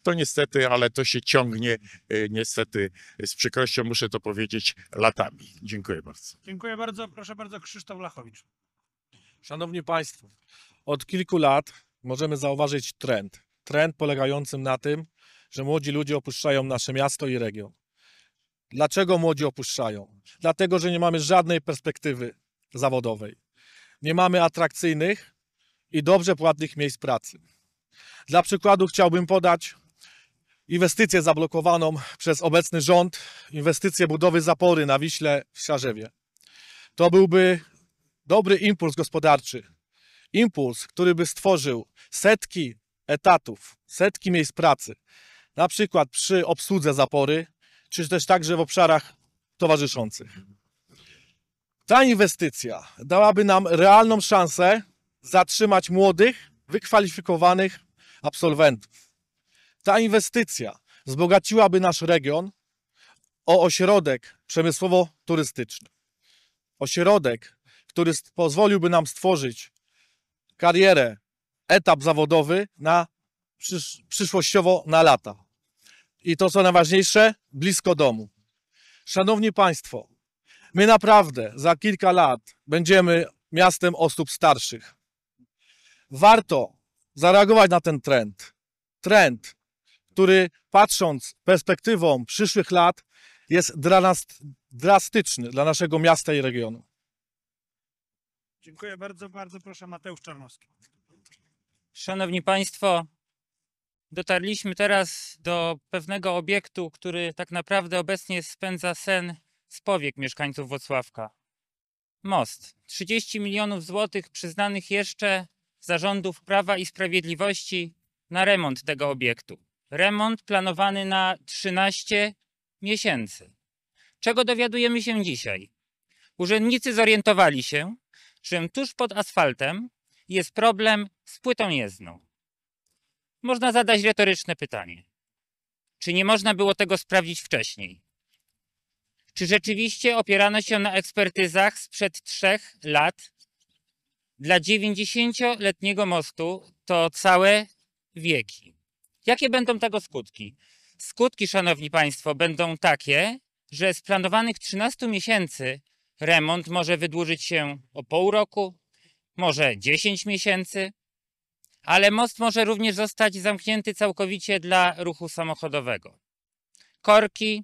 to niestety, ale to się ciągnie, niestety z przykrością muszę to powiedzieć, latami. Dziękuję bardzo. Dziękuję bardzo. Proszę bardzo, Krzysztof Lachowicz. Szanowni Państwo, od kilku lat możemy zauważyć trend. Trend polegający na tym, że młodzi ludzie opuszczają nasze miasto i region. Dlaczego młodzi opuszczają? Dlatego, że nie mamy żadnej perspektywy zawodowej. Nie mamy atrakcyjnych i dobrze płatnych miejsc pracy. Dla przykładu chciałbym podać inwestycję zablokowaną przez obecny rząd, inwestycję budowy zapory na Wiśle w Siarzewie. To byłby dobry impuls gospodarczy. Impuls, który by stworzył setki etatów, setki miejsc pracy. Na przykład przy obsłudze zapory, czy też także w obszarach towarzyszących. Ta inwestycja dałaby nam realną szansę zatrzymać młodych, wykwalifikowanych absolwentów. Ta inwestycja wzbogaciłaby nasz region o ośrodek przemysłowo-turystyczny. Ośrodek, który pozwoliłby nam stworzyć karierę, etap zawodowy na przyszłościowo na lata. I to, co najważniejsze, blisko domu. Szanowni Państwo, my naprawdę za kilka lat będziemy miastem osób starszych. Warto zareagować na ten trend. Trend, który patrząc perspektywą przyszłych lat jest dla nas drastyczny, dla naszego miasta i regionu. Dziękuję bardzo. Bardzo proszę, Mateusz Czarnowski. Szanowni Państwo, dotarliśmy teraz do pewnego obiektu, który tak naprawdę obecnie spędza sen z powiek mieszkańców Włocławka. Most. 30 milionów złotych przyznanych jeszcze zarządów Prawa i Sprawiedliwości na remont tego obiektu. Remont planowany na 13 miesięcy. Czego dowiadujemy się dzisiaj? Urzędnicy zorientowali się, że tuż pod asfaltem jest problem z płytą jezdną. Można zadać retoryczne pytanie. Czy nie można było tego sprawdzić wcześniej? Czy rzeczywiście opierano się na ekspertyzach sprzed 3 lat? Dla 90-letniego mostu to całe wieki. Jakie będą tego skutki? Skutki, szanowni państwo, będą takie, że z planowanych 13 miesięcy remont może wydłużyć się o pół roku, może 10 miesięcy, ale most może również zostać zamknięty całkowicie dla ruchu samochodowego. Korki,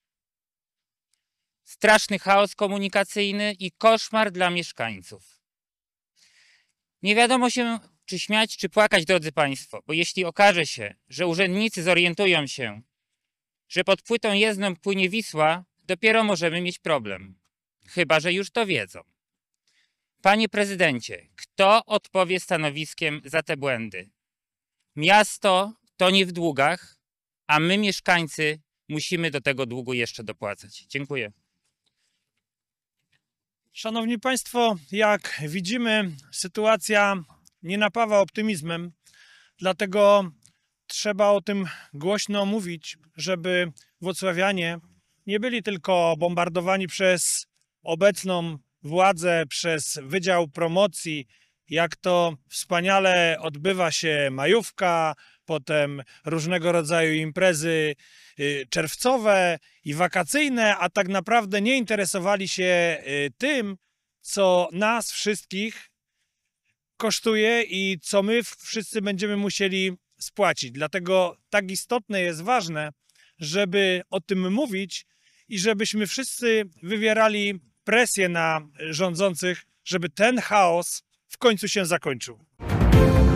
straszny chaos komunikacyjny i koszmar dla mieszkańców. Nie wiadomo się, czy śmiać, czy płakać, drodzy Państwo, bo jeśli okaże się, że urzędnicy zorientują się, że pod płytą jezdną płynie Wisła, dopiero możemy mieć problem. Chyba że już to wiedzą. Panie prezydencie, kto odpowie stanowiskiem za te błędy? Miasto tonie w długach, a my, mieszkańcy, musimy do tego długu jeszcze dopłacać. Dziękuję. Szanowni Państwo, jak widzimy, sytuacja nie napawa optymizmem, dlatego trzeba o tym głośno mówić, żeby włocławianie nie byli tylko bombardowani przez obecną władzę, przez Wydział Promocji, jak to wspaniale odbywa się majówka, potem różnego rodzaju imprezy czerwcowe i wakacyjne, a tak naprawdę nie interesowali się tym, co nas wszystkich kosztuje i co my wszyscy będziemy musieli spłacić. Dlatego tak istotne jest ważne, żeby o tym mówić i żebyśmy wszyscy wywierali presję na rządzących, żeby ten chaos w końcu się zakończył.